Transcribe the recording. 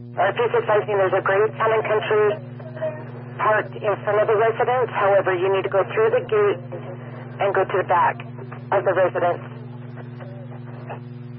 Piece advising there's a great town and country parked in front of the residence. However, you need to go through the gate and go to the back of the residence.